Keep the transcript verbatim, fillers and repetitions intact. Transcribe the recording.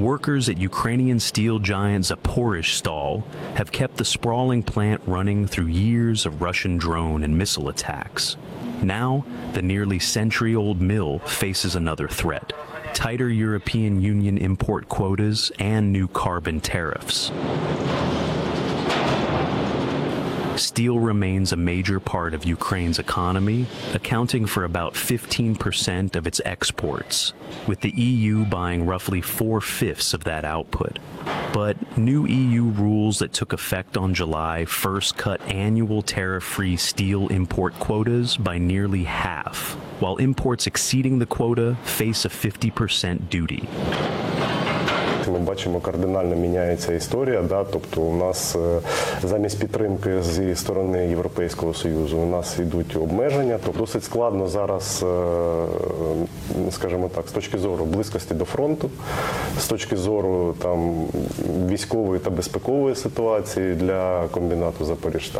Workers at Ukrainian steel giant Zaporizhzhstal have kept the sprawling plant running through years of Russian drone and missile attacks. Now, the nearly century-old mill faces another threat: tighter European Union import quotas and new carbon tariffs. Steel remains a major part of Ukraine's economy, accounting for about fifteen percent of its exports, with the E U buying roughly four-fifths of that output. But new E U rules that took effect on July first cut annual tariff-free steel import quotas by nearly half, while imports exceeding the quota face a fifty percent duty. Ми бачимо, кардинально міняється історія, да? Тобто у нас замість підтримки зі сторони Європейського Союзу у нас йдуть обмеження. Тобто досить складно зараз, скажімо так, з точки зору близькості до фронту, з точки зору там військової та безпекової ситуації для комбінату Запоріжсталь.